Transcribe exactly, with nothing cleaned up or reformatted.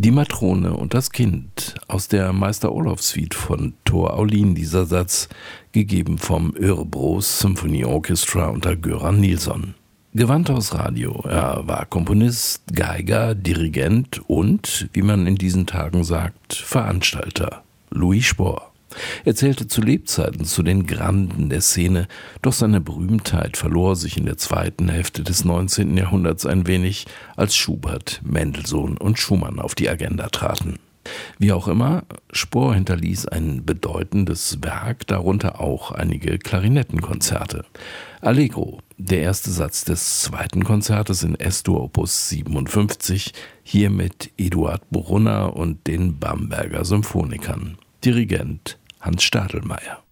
Die Matrone und das Kind aus der Meister-Olof-Suite von Thor Aulin, dieser Satz, gegeben vom Örebros Symphony Orchestra unter Göran Nilsson. Gewandhaus Radio, er war Komponist, Geiger, Dirigent und, wie man in diesen Tagen sagt, Veranstalter. Louis Spohr. Er zählte zu Lebzeiten zu den Granden der Szene, doch seine Berühmtheit verlor sich in der zweiten Hälfte des neunzehnten Jahrhunderts ein wenig, als Schubert, Mendelssohn und Schumann auf die Agenda traten. Wie auch immer, Spohr hinterließ ein bedeutendes Werk, darunter auch einige Klarinettenkonzerte. Allegro, der erste Satz des zweiten Konzertes in Es-Dur Opus siebenundfünfzig, hier mit Eduard Brunner und den Bamberger Symphonikern. Dirigent Hans Stadelmeier.